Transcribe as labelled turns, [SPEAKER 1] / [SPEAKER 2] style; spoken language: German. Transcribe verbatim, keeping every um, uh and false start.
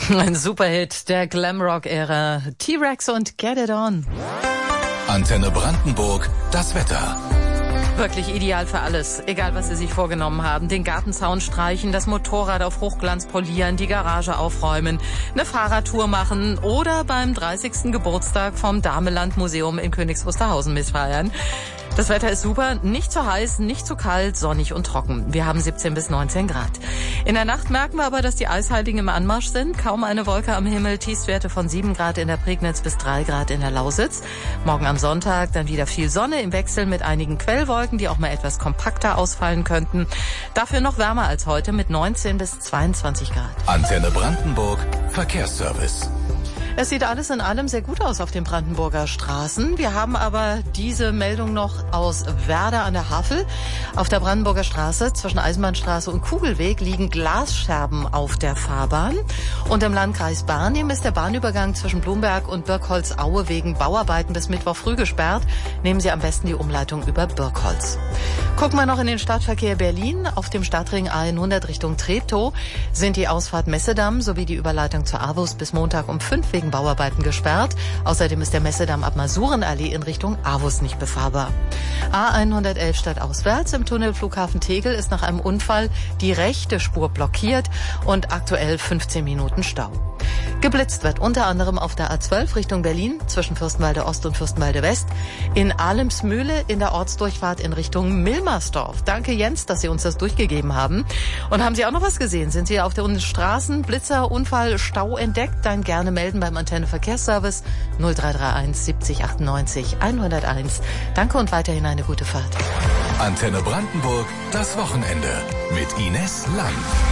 [SPEAKER 1] Ein Superhit der Glamrock-Ära. T-Rex und Get It On.
[SPEAKER 2] Antenne Brandenburg, das Wetter.
[SPEAKER 1] Wirklich ideal für alles, egal was Sie sich vorgenommen haben. Den Gartenzaun streichen, das Motorrad auf Hochglanz polieren, die Garage aufräumen, eine Fahrradtour machen oder beim dreißigsten Geburtstag vom Dameland-Museum in Königs Wusterhausen mitfeiern. Das Wetter ist super, nicht zu heiß, nicht zu kalt, sonnig und trocken. Wir haben siebzehn bis neunzehn Grad. In der Nacht merken wir aber, dass die Eisheiligen im Anmarsch sind. Kaum eine Wolke am Himmel, Tiefstwerte von sieben Grad in der Prignitz bis drei Grad in der Lausitz. Morgen am Sonntag dann wieder viel Sonne im Wechsel mit einigen Quellwolken, die auch mal etwas kompakter ausfallen könnten. Dafür noch wärmer als heute mit neunzehn bis zweiundzwanzig Grad.
[SPEAKER 2] Antenne Brandenburg, Verkehrsservice.
[SPEAKER 1] Es sieht alles in allem sehr gut aus auf den Brandenburger Straßen. Wir haben aber diese Meldung noch aus Werder an der Havel. Auf der Brandenburger Straße zwischen Eisenbahnstraße und Kugelweg liegen Glasscherben auf der Fahrbahn. Und im Landkreis Barnim ist der Bahnübergang zwischen Blumberg und Birkholz-Aue wegen Bauarbeiten bis Mittwoch früh gesperrt. Nehmen Sie am besten die Umleitung über Birkholz. Gucken wir noch in den Stadtverkehr Berlin. Auf dem Stadtring A hundert Richtung Treptow sind die Ausfahrt Messedamm sowie die Überleitung zur Avus bis Montag um fünf wegen Bauarbeiten gesperrt. Außerdem ist der Messedamm ab Masurenallee in Richtung Avus nicht befahrbar. A hundertelf stadtauswärts im Tunnel Flughafen Tegel ist nach einem Unfall die rechte Spur blockiert und aktuell fünfzehn Minuten Stau. Geblitzt wird unter anderem auf der A zwölf Richtung Berlin zwischen Fürstenwalde Ost und Fürstenwalde West, in Ahlemsmühle in der Ortsdurchfahrt in Richtung Milmersdorf. Danke Jens, dass Sie uns das durchgegeben haben. Und haben Sie auch noch was gesehen? Sind Sie auf der Straßen, Blitzer, Unfall, Stau entdeckt? Dann gerne melden beim Antenne Verkehrsservice null drei drei eins siebzig achtundneunzig hunderteins. Danke und weiterhin eine gute Fahrt.
[SPEAKER 2] Antenne Brandenburg, das Wochenende mit Ines Lang.